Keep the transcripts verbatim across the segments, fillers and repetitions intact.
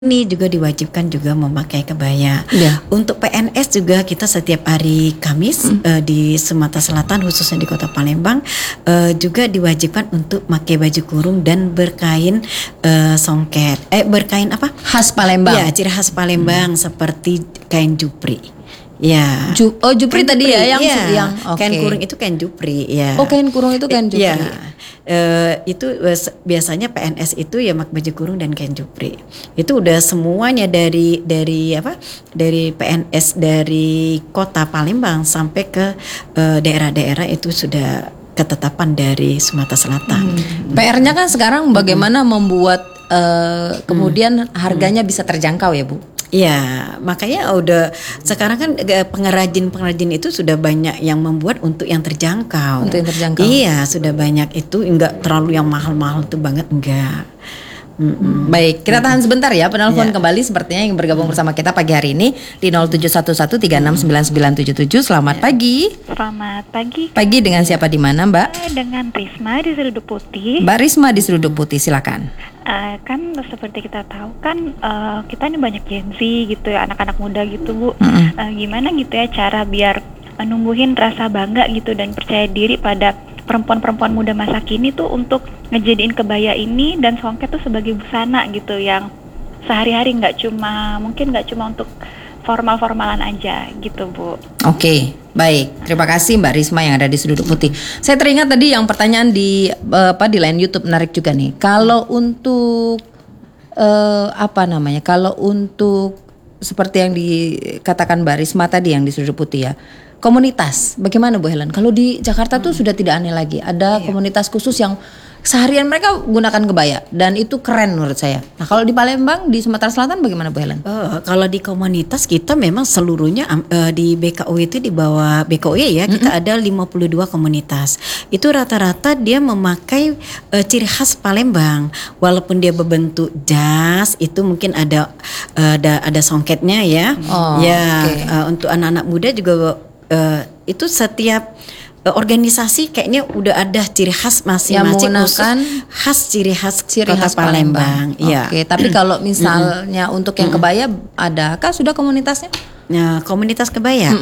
Ini juga diwajibkan juga memakai kebaya. Ya. Untuk P N S juga kita setiap hari Kamis hmm. uh, di Sumatera Selatan khususnya di Kota Palembang uh, juga diwajibkan untuk pakai baju kurung dan berkain uh, songket. Eh berkain apa? Khas Palembang. Ya, ciri khas Palembang hmm. seperti kain jupri. Ya. Ju- oh jupri kain tadi jupri, ya yang ya. yang okay. Kain kurung itu kain jupri ya. Oh kain kurung itu kain jupri. Ya. Uh, itu uh, biasanya P N S itu ya mak baju kurung dan kain jupri. Itu udah semuanya dari dari apa? Dari P N S dari Kota Palembang sampai ke uh, daerah-daerah itu sudah ketetapan dari Sumatera Selatan. Hmm. P R-nya kan sekarang bagaimana hmm. membuat uh, kemudian hmm. harganya hmm. bisa terjangkau ya Bu? Ya, makanya udah sekarang kan pengrajin-pengrajin itu sudah banyak yang membuat untuk yang terjangkau. Untuk yang terjangkau. Iya, sudah banyak itu, enggak terlalu yang mahal-mahal tuh banget enggak. Mm-mm. Baik, kita tahan sebentar ya. Penelpon ya. Kembali sepertinya yang bergabung bersama kita pagi hari ini di nol tujuh satu satu tiga enam sembilan sembilan tujuh tujuh. Selamat ya. pagi. Selamat pagi. Pagi dengan siapa di mana, Mbak? Dengan Risma di Seruduk Putih. Mbak Risma di Seruduk Putih, silakan. Uh, kan seperti kita tahu kan uh, kita ini banyak Gen Z gitu ya, anak-anak muda gitu Bu. Mm-hmm. Uh, gimana gitu ya cara biar uh, numbuhin rasa bangga gitu dan percaya diri pada perempuan-perempuan muda masa kini tuh untuk ngejadiin kebaya ini dan songket tuh sebagai busana gitu yang sehari-hari, nggak cuma mungkin nggak cuma untuk formal-formalan aja gitu Bu. Oke, baik. Terima kasih Mbak Risma yang ada di Seruduk Putih. Saya teringat tadi yang pertanyaan di uh, apa di line YouTube menarik juga nih. Kalau untuk uh, apa namanya? Kalau untuk seperti yang dikatakan Mbak Risma tadi yang di Seruduk Putih ya. Komunitas, bagaimana Bu Helen? Kalau di Jakarta hmm. tuh sudah tidak aneh lagi. Ada iya. komunitas khusus yang seharian mereka gunakan kebaya dan itu keren menurut saya. Nah kalau di Palembang, di Sumatera Selatan bagaimana Bu Helen? Oh, kalau di komunitas kita memang seluruhnya uh, di B K U itu di bawah B K U ya mm-hmm. kita ada lima puluh dua komunitas. Itu rata-rata dia memakai uh, ciri khas Palembang. Walaupun dia berbentuk jas, itu mungkin ada uh, ada ada songketnya ya. Oh, ya okay. uh, untuk anak-anak muda juga uh, itu setiap organisasi kayaknya udah ada ciri khas masing-masing khusus khas ciri khas ciri Kota khas Palembang. Iya. Oke, tapi kalau misalnya untuk yang kebaya, adakah sudah komunitasnya? Nah, komunitas kebaya.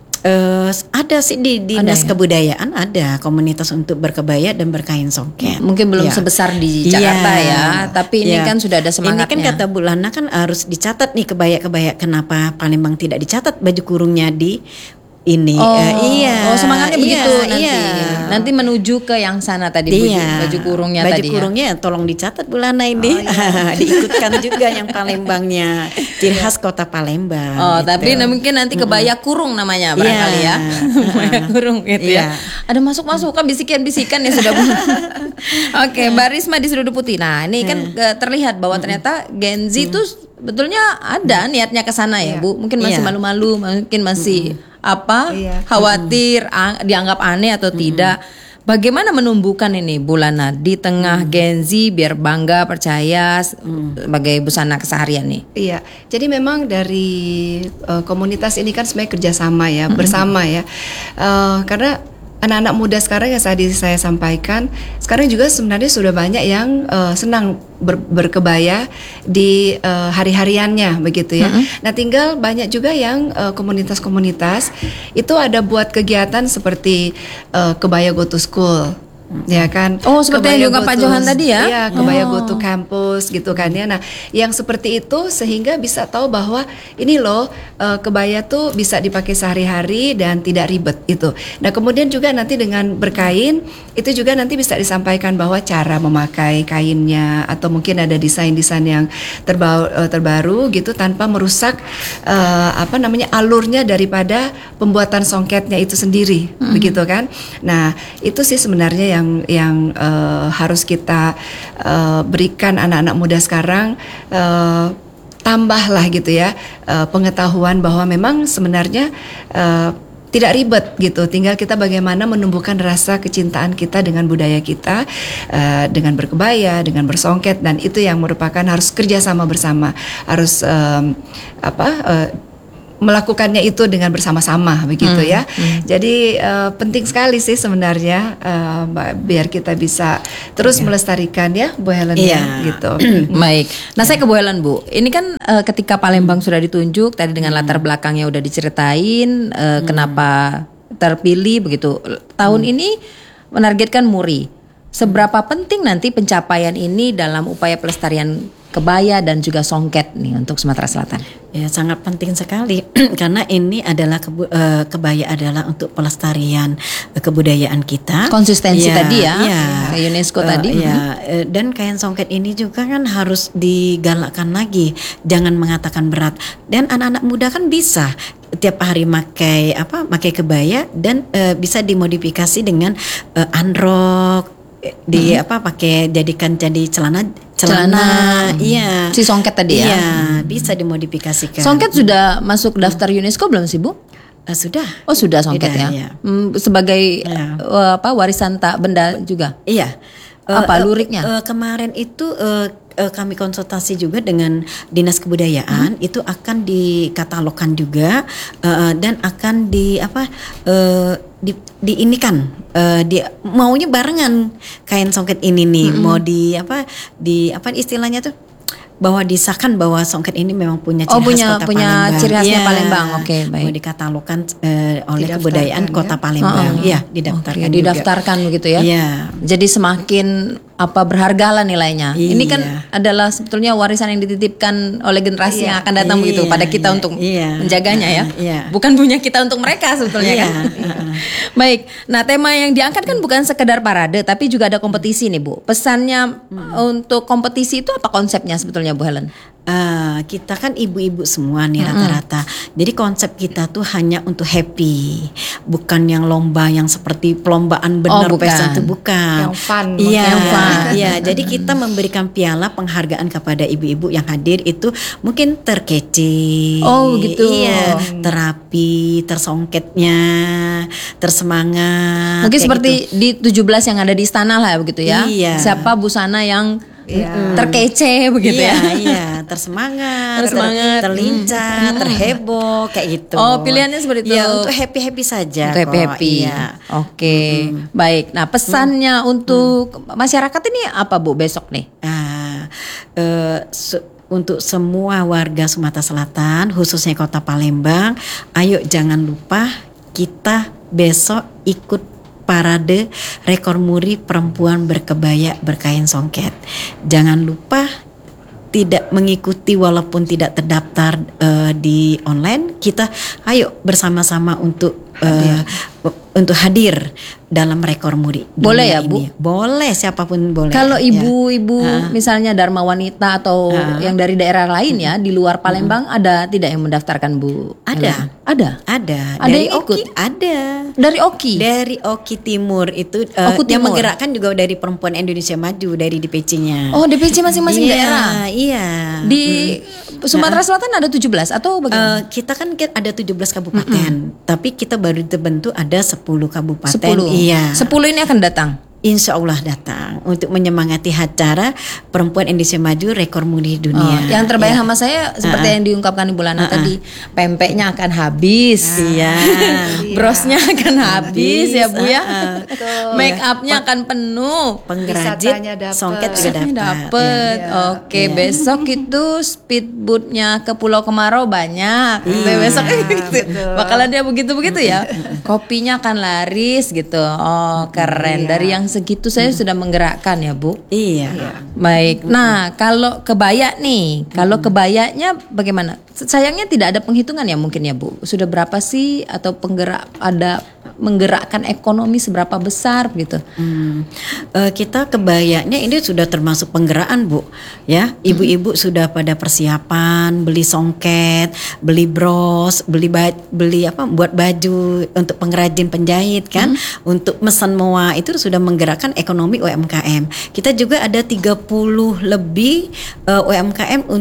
Uh, ada sih di dinas ya? Kebudayaan ada komunitas untuk berkebaya dan berkain songket. Mungkin belum ya. sebesar di Jakarta ya, ya. Tapi ini ya. kan sudah ada semangatnya. Ini kan kata Bu Lana kan harus dicatat nih kebaya-kebaya. Kenapa Palembang tidak dicatat baju kurungnya di ini? Oh, uh, iya. Oh, semangatnya iya, begitu nanti. Iya. Nanti menuju ke yang sana tadi iya. baju, baju kurungnya baju tadi. Baju kurungnya ya? tolong dicatat Bu Lana ini. Oh, iya. Diikutkan juga yang Palembangnya. Ciri khas Kota Palembang. Oh, gitu. tapi mungkin nanti kebaya kurung namanya barangkali yeah. ya. Kebaya kurung gitu yeah. ya. Ada masuk-masuk kan bisikan-bisikan ya sudah. Oke, okay, Mbak Risma di Seruduk Putih. Nah, ini kan yeah. terlihat bahwa ternyata Gen Z itu sebetulnya ada niatnya ke sana ya, yeah. Bu. Mungkin masih yeah. malu-malu, mungkin masih mm. apa? Yeah. khawatir mm. dianggap aneh atau mm. tidak. Bagaimana menumbuhkan ini Bu Lana di tengah hmm. Gen Z biar bangga percaya hmm. sebagai busana keseharian nih? Iya, jadi memang dari uh, komunitas ini kan sebenarnya kerjasama ya, hmm. bersama ya, uh, karena anak-anak muda sekarang yang tadi saya sampaikan, sekarang juga sebenarnya sudah banyak yang uh, senang ber, berkebaya di uh, hari-hariannya begitu ya. Mm-hmm. Nah tinggal banyak juga yang uh, komunitas-komunitas itu ada buat kegiatan seperti uh, kebaya go to school. Ya kan. Oh, seperti yang juga Pak Johan tadi ya. Iya, kebaya oh. go to campus gitu kan ya. Nah, yang seperti itu sehingga bisa tahu bahwa ini loh uh, kebaya tuh bisa dipakai sehari-hari dan tidak ribet itu. Nah, kemudian juga nanti dengan berkain itu juga nanti bisa disampaikan bahwa cara memakai kainnya atau mungkin ada desain-desain yang terbaru, uh, terbaru gitu tanpa merusak uh, apa namanya alurnya daripada pembuatan songketnya itu sendiri, hmm. begitu kan. Nah, itu sih sebenarnya yang yang yang uh, harus kita uh, berikan anak-anak muda sekarang, uh, tambahlah gitu ya uh, pengetahuan bahwa memang sebenarnya uh, tidak ribet gitu, tinggal kita bagaimana menumbuhkan rasa kecintaan kita dengan budaya kita, uh, dengan berkebaya, dengan bersongket, dan itu yang merupakan harus kerjasama bersama, harus um, apa uh, melakukannya itu dengan bersama-sama begitu Hmm, ya. hmm. Jadi uh, penting sekali sih sebenarnya uh, biar kita bisa terus melestarikan ya Bu Helen Iya. ya gitu. Baik. Nah, saya ke Bu Helen, Bu. Ini kan eh, ketika Palembang sudah ditunjuk tadi dengan latar belakangnya udah diceritain eh, kenapa terpilih begitu. Tahun ini menargetkan Muri. Seberapa penting nanti pencapaian ini dalam upaya pelestarian kebaya dan juga songket nih untuk Sumatera Selatan? Ya, sangat penting sekali karena ini adalah kebu- eh, kebaya adalah untuk pelestarian eh, kebudayaan kita. Konsistensi Ya, tadi ya, ya. ke UNESCO Eh, tadi. ya, eh, dan kain songket ini juga kan harus digalakkan lagi, jangan mengatakan berat. Dan anak-anak muda kan bisa tiap hari pakai apa, pakai kebaya dan eh, bisa dimodifikasi dengan eh, androk, eh, di apa pakai jadikan jadi celana celana, iya. Si songket tadi ya. Iya, bisa dimodifikasikan. Songket sudah masuk daftar UNESCO belum sih, Bu? Eh, sudah. Oh, sudah songket Sudah, ya. iya. Hmm, sebagai Iya. eh, apa warisan tak benda juga. Iya. Apa Eh, luriknya? eh, kemarin itu eh, eh, kami konsultasi juga dengan Dinas Kebudayaan, itu akan dikatalogkan juga eh, dan akan di apa eh, di diinikan eh, di maunya barengan kain songket ini nih, mau di apa di apa istilahnya tuh, bahwa disahkan bahwa songket ini memang punya ciri Oh, khas punya- Kota punya Palembang. ciri khasnya Iya. Palembang. Oke, baik. Mau dikatalogkan eh, oleh Didaftarkan, kebudayaan ya? Kota Palembang. Oh, Iya, Oke, didaftarkan juga. didaftarkan begitu ya. Iya. Jadi semakin apa berharga lah nilainya. Ini kan Iya. adalah sebetulnya warisan yang dititipkan oleh generasi yang akan datang Iya, begitu pada kita iya, untuk iya. menjaganya ya. Iya. Bukan punya kita untuk mereka sebetulnya Iya, kan. Baik. Nah, tema yang diangkat kan bukan sekedar parade tapi juga ada kompetisi nih, Bu. Pesannya untuk kompetisi itu apa konsepnya sebetulnya, Bu Helen? Eh, kita kan ibu-ibu semua nih rata-rata. Jadi konsep kita tuh hanya untuk happy, bukan yang lomba yang seperti perlombaan benar bukan. pesta itu bukan. Yang fun, Iya, yang fun. iya. Jadi kita memberikan piala penghargaan kepada ibu-ibu yang hadir itu mungkin terkece. Oh, begitu. Iya, terapi, tersongketnya, tersemangat. Mungkin kayak seperti gitu. di tujuh belas yang ada di istana lah begitu ya. Iya. Siapa busana yang Iya. terkece begitu iya, ya. Iya, tersemangat, Tersemangat. ter- terlincah, terhebok kayak gitu. Oh, pilihannya seperti itu. Ya, untuk happy-happy saja. Untuk kok, happy. Iya. Oke, baik. Nah, pesannya untuk masyarakat ini apa, Bu, besok nih? Ah, eh, se- untuk semua warga Sumatera Selatan, khususnya Kota Palembang, ayo jangan lupa kita besok ikut parade rekor muri perempuan berkebaya berkain songket. Jangan lupa tidak mengikuti walaupun tidak terdaftar eh, di online, kita ayo bersama-sama untuk eh, untuk hadir dalam rekor muri. Boleh dunia ya, Bu? ini. Boleh, siapapun boleh. Kalau Ya. ibu-ibu misalnya Dharma Wanita atau yang dari daerah lain ya di luar Palembang ada tidak yang mendaftarkan, Bu? Ada. Ada. Ada. Ada Dari yang ikut? Oki ada. Dari Oki. Dari Oki Timur itu eh, Oki yang Timur. menggerakkan juga dari Perempuan Indonesia Maju dari D P C-nya. Oh, D P C masing-masing Iya, daerah. Iya. Di Sumatera Selatan ada tujuh belas atau bagaimana? Eh, kita kan ki- ada tujuh belas kabupaten, tapi kita baru terbentuk ada sepuluh kabupaten. sepuluh. Iya. sepuluh ini akan datang. Insya Allah datang untuk menyemangati acara Perempuan Indonesia Maju rekor muri dunia. Oh, yang terbaik Iya. sama saya seperti yang diungkapkan Ibu Lana tadi, pempeknya akan habis, Iya. brosnya akan habis ya Bu ya, Betul. make upnya akan penuh, Penggerajit Wisatanya dapet. songket juga Wisatanya dapat. dapet. Iya. Oke, besok itu speedboatnya ke Pulau Kemarau banyak. Iya. Besok gitu. Bakalan dia begitu-begitu ya. Kopinya akan laris gitu. Oh, keren. Iya. Dari yang segitu saya sudah menggerakkan ya, Bu. Iya. Baik. Nah, kalau kebaya nih, kalau kebayanya bagaimana? Sayangnya tidak ada penghitungan ya mungkin ya, Bu. Sudah berapa sih atau penggerak ada menggerakkan ekonomi seberapa besar gitu? Hmm. Eh, kita kebayanya ini sudah termasuk penggerakkan, Bu. Ya, ibu-ibu sudah pada persiapan beli songket, beli bros, beli ba- beli apa? Buat baju untuk pengrajin penjahit kan, untuk mesen moa itu sudah menggerakkan ekonomi U M K M. Kita juga ada tiga puluh lebih eh, U M K M untuk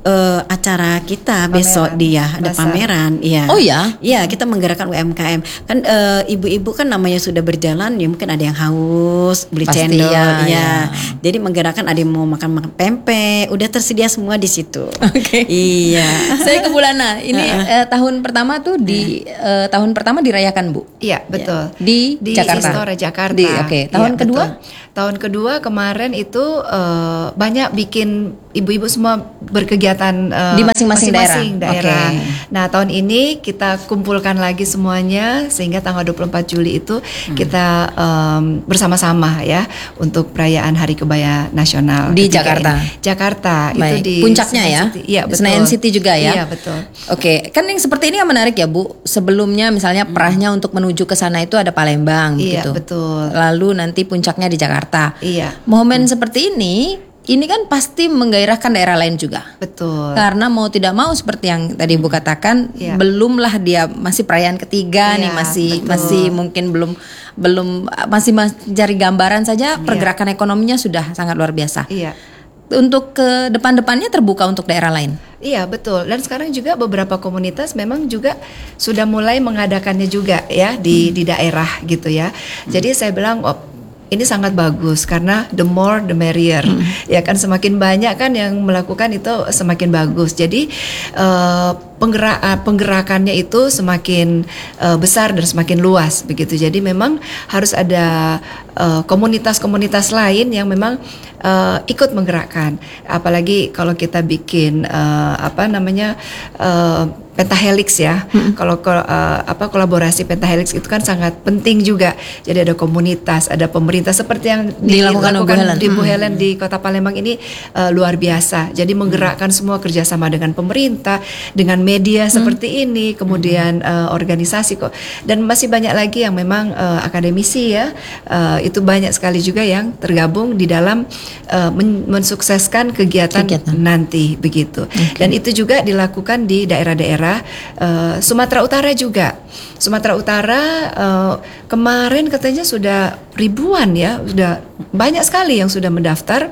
uh, acara kita Pameran. besok dia ada Pasar. pameran, iya. Oh ya? Iya, kita menggerakkan U M K M. Kan uh, ibu-ibu kan namanya sudah berjalan, ya mungkin ada yang haus, beli Pasti, cendol, ya, ya. ya. Jadi menggerakkan, ada yang mau makan-makan pempek, udah tersedia semua di situ. Oke. Iya. Saya ke Bulana. Ini eh, tahun pertama tuh di eh, tahun pertama dirayakan, Bu. Iya, betul. Di, Di Jakarta. Istora Jakarta. Di, Oke. Tahun Iya, kedua? betul. Tahun kedua kemarin itu eh, banyak bikin ibu-ibu semua berkegiatan eh, Di masing-masing masing-masing daerah. daerah. Oke. Nah, tahun ini kita kumpulkan lagi semuanya sehingga tanggal dua puluh empat Juli itu Hmm. kita em, bersama-sama ya untuk perayaan Hari Kebaya Nasional Di ketiga Jakarta. ini. Jakarta itu Baik. di Puncaknya Senayan ya? City. Iya, betul. Senayan City juga ya? Iya, betul. Oke, kan yang seperti ini yang menarik ya, Bu. Sebelumnya misalnya perahnya untuk menuju ke sana itu ada Palembang Iya, gitu. betul. Lalu nanti puncaknya di Jakarta. Iya, Momen seperti ini, ini kan pasti menggairahkan daerah lain juga. betul. Karena mau tidak mau seperti yang tadi Ibu katakan, Iya. belumlah dia masih perayaan ketiga nih, Iya, masih betul. masih mungkin belum belum masih mencari gambaran saja pergerakan ekonominya sudah sangat luar biasa. Iya. Untuk ke depan-depannya terbuka untuk daerah lain. Iya, betul. Dan sekarang juga beberapa komunitas memang juga sudah mulai mengadakannya juga ya di di daerah gitu ya. Jadi saya bilang, oh, ini sangat bagus karena the more the merrier. Ya kan, semakin banyak kan yang melakukan itu semakin bagus. Jadi eh, penggerak penggerakannya itu semakin eh, besar dan semakin luas begitu. Jadi memang harus ada eh, komunitas-komunitas lain yang memang eh, ikut menggerakkan. Apalagi kalau kita bikin eh, apa namanya eh, pentahelix ya. Hmm. Kalau uh, apa kolaborasi pentahelix itu kan sangat penting juga. Jadi ada komunitas, ada pemerintah seperti yang Dilakukan dilakukan Bu Helen. di Bu Helen di Kota Palembang ini uh, luar biasa. Jadi menggerakkan hmm. semua kerjasama dengan pemerintah, dengan media hmm. seperti ini, kemudian uh, organisasi kok. Dan masih banyak lagi yang memang uh, akademisi ya. Uh, itu banyak sekali juga yang tergabung di dalam uh, men mensukseskan kegiatan, kegiatan nanti begitu. Okay. Dan itu juga dilakukan di daerah-daerah Uh, Sumatera Utara juga. Sumatera Utara uh, kemarin katanya sudah ribuan ya, sudah banyak sekali yang sudah mendaftar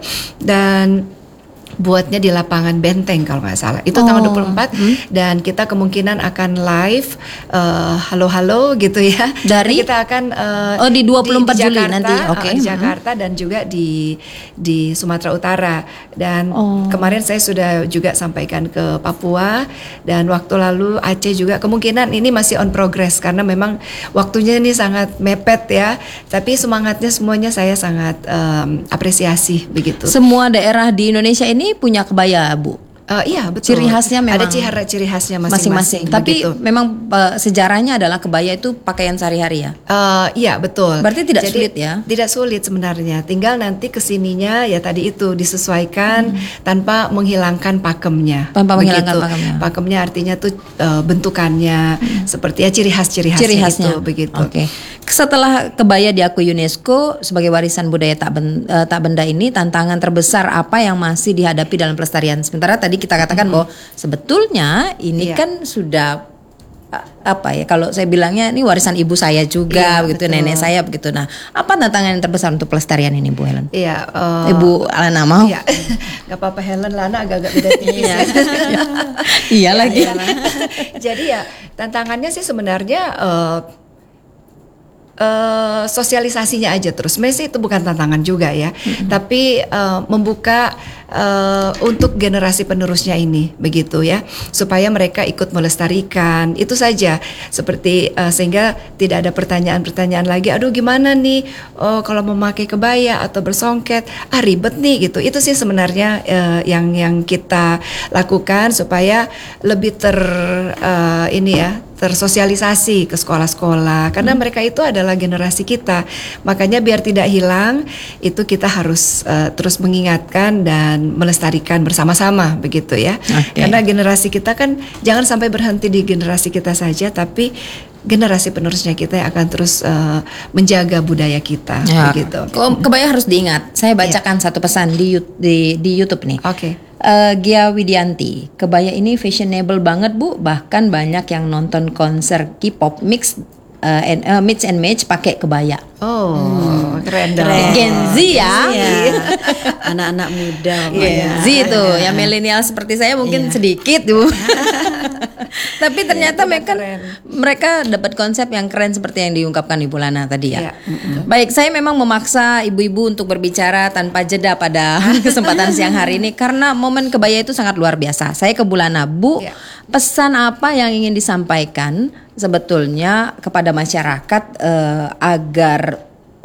dan buatnya di lapangan Benteng kalau nggak salah. Itu oh. tanggal dua puluh empat hmm. dan kita kemungkinan akan live uh, halo-halo gitu ya. Dari dan kita akan uh, oh di dua puluh empat di, di Juli Jakarta, nanti. Oke. Okay. Uh, di Jakarta hmm. dan juga di di Sumatera Utara. Dan oh. kemarin saya sudah juga sampaikan ke Papua dan waktu lalu Aceh juga. Kemungkinan ini masih on progress karena memang waktunya ini sangat mepet ya. Tapi semangatnya semuanya saya sangat um, apresiasi begitu. Semua daerah di Indonesia ini punya kebaya, Bu. Uh, iya betul. Ciri khasnya memang ada ciri, ciri khasnya masing-masing. Tapi begitu. memang uh, sejarahnya adalah kebaya itu pakaian sehari-hari ya. Uh, iya betul. Berarti tidak Jadi, sulit ya? Tidak sulit sebenarnya. Tinggal nanti kesininya ya tadi itu disesuaikan hmm. tanpa menghilangkan pakemnya. Tanpa menghilangkan begitu. pakemnya. Pakemnya artinya tuh uh, bentukannya hmm. seperti ya ciri khas ciri khasnya, ciri khasnya. itu begitu. Oke. Okay. Setelah kebaya diakui UNESCO sebagai warisan budaya tak, ben, uh, tak benda ini, tantangan terbesar apa yang masih dihadapi dalam pelestarian? Sementara tadi kita katakan hmm. bahwa sebetulnya ini iya. kan sudah apa ya, kalau saya bilangnya ini warisan ibu saya juga, iya, begitu betul. Nenek saya begitu. Nah, apa tantangan yang terbesar untuk pelestarian ini, Bu Helen? Iya, uh, Ibu Lana mau? Iya, nggak apa-apa Helen, Lana agak-agak beda tipis. Iya, iya lagi. Iya. Jadi ya tantangannya sih sebenarnya uh, uh, sosialisasinya aja terus. Sebenarnya itu bukan tantangan juga ya, mm-hmm. tapi uh, membuka Uh, untuk generasi penerusnya ini begitu ya, supaya mereka ikut melestarikan itu saja, seperti uh, sehingga tidak ada pertanyaan-pertanyaan lagi, aduh gimana nih oh, kalau memakai kebaya atau bersongket, ah ribet nih gitu. Itu sih sebenarnya uh, yang yang kita lakukan supaya lebih ter uh, ini ya tersosialisasi ke sekolah-sekolah karena hmm. mereka itu adalah generasi kita, makanya biar tidak hilang itu kita harus uh, terus mengingatkan dan melestarikan bersama-sama begitu ya. Okay. Karena generasi kita kan jangan sampai berhenti di generasi kita saja, tapi generasi penerusnya kita yang akan terus uh, menjaga budaya kita ya. Begitu. Kebaya harus diingat. Saya bacakan ya. satu pesan di di, di YouTube nih. Oke. Okay. Uh, Gia Widianti, kebaya ini fashionable banget Bu, bahkan banyak yang nonton konser K-pop mix uh, and, uh, mix and match pakai kebaya. Oh, hmm. keren dong. Gen Z ya. Iya. Anak-anak muda. Gen Z itu, yang milenial seperti saya mungkin Iya. sedikit tuh. Tapi ternyata Iya, mereka keren. mereka dapat konsep yang keren seperti yang diungkapkan Ibu Lana tadi ya. Iya. Mm-mm. Baik, saya memang memaksa ibu-ibu untuk berbicara tanpa jeda pada kesempatan siang hari ini karena momen kebaya itu sangat luar biasa. Saya ke Bu Lana, Bu, Iya. pesan apa yang ingin disampaikan sebetulnya kepada masyarakat eh, agar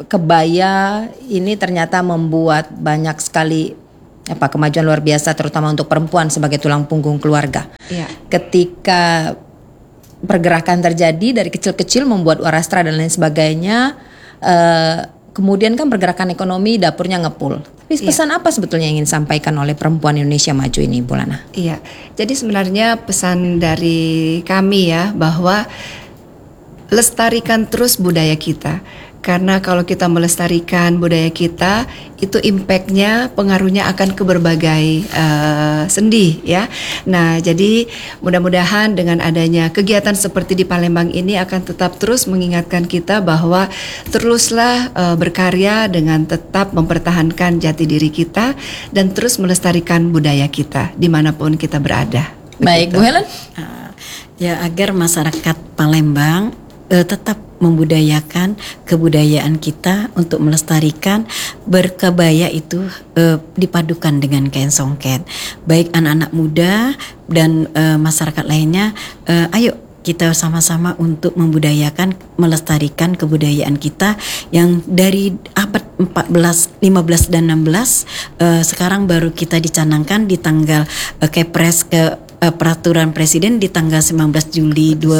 kebaya ini ternyata membuat banyak sekali apa kemajuan luar biasa terutama untuk perempuan sebagai tulang punggung keluarga. Iya. Ketika pergerakan terjadi dari kecil-kecil membuat warastra dan lain sebagainya, eh, kemudian kan pergerakan ekonomi dapurnya ngepul. Tapi pesan apa sebetulnya yang ingin disampaikan oleh perempuan Indonesia maju ini, Bu Lana? Iya, jadi sebenarnya pesan dari kami ya bahwa lestarikan terus budaya kita. Karena kalau kita melestarikan budaya kita, itu impactnya, pengaruhnya akan ke berbagai uh, sendi ya. Nah, jadi mudah-mudahan dengan adanya kegiatan seperti di Palembang ini akan tetap terus mengingatkan kita bahwa teruslah uh, berkarya dengan tetap mempertahankan jati diri kita dan terus melestarikan budaya kita dimanapun kita berada. Baik, Bu Helen? Uh, ya agar masyarakat Palembang uh, tetap membudayakan kebudayaan kita untuk melestarikan berkebaya itu uh, dipadukan dengan kain songket. Baik anak-anak muda dan uh, masyarakat lainnya, uh, ayo kita sama-sama untuk membudayakan, melestarikan kebudayaan kita yang dari abad empat belas, lima belas dan enam belas uh, sekarang baru kita dicanangkan di tanggal uh, Kepres ke uh, peraturan presiden di tanggal sembilan belas Juli dua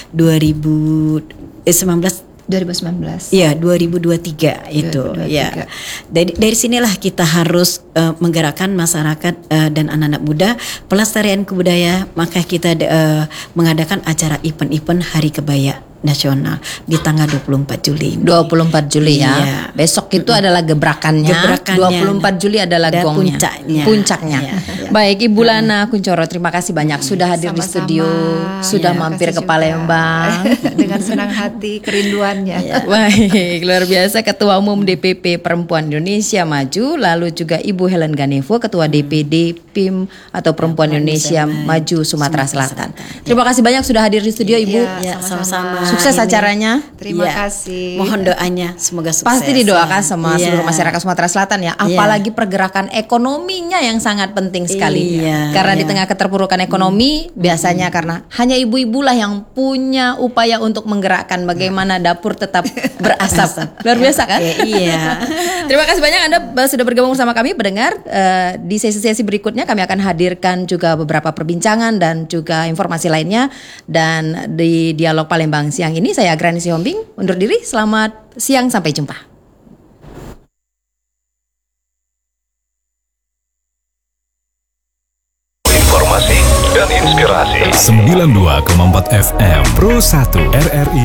ribu sembilan belas dua ribu sembilan belas. Iya, dua ribu dua puluh tiga itu. dua ribu dua puluh tiga. Ya. Dari dari sinilah kita harus uh, menggerakkan masyarakat uh, dan anak-anak muda pelestarian kebudayaan, maka kita uh, mengadakan acara event-event Hari Kebaya Nasional di tanggal dua puluh empat Juli. dua puluh empat Juli ya. Iya. Besok itu adalah gebrakannya. Gebrakannya. dua puluh empat Juli adalah Dan gongnya. puncaknya. Puncaknya. Iya, iya. Baik, Ibu Lana Kuncoro, terima kasih banyak sudah hadir di Sama-sama. studio, sudah Ya, mampir kasih ke juga. Palembang. Dengan senang hati kerinduannya. Baik, luar biasa Ketua Umum D P P Perempuan Indonesia Maju, lalu juga Ibu Helen Ganevo, Ketua D P D P I M atau Perempuan Indonesia Maju Sumatera Selatan. Terima kasih banyak sudah hadir di studio, Ibu. Ya, sama-sama. Sukses Ini. acaranya. Terima Ya, kasih. Mohon doanya semoga sukses. Pasti didoakan sama Iya. seluruh masyarakat Sumatera Selatan ya. Apalagi pergerakan ekonominya yang sangat penting sekali. Iya, Karena di iya. tengah keterpurukan ekonomi biasanya karena hanya ibu-ibulah yang punya upaya untuk menggerakkan bagaimana dapur tetap berasap. Luar biasa kan? Ya, iya. Terima kasih banyak Anda sudah bergabung bersama kami pendengar. Eh, di sesi-sesi berikutnya kami akan hadirkan juga beberapa perbincangan dan juga informasi lainnya. Dan di Dialog Palembang siang ini saya Agrani Sihombing undur diri. Selamat siang, sampai jumpa. Informasi dan inspirasi. sembilan puluh dua koma empat F M Pro satu R R I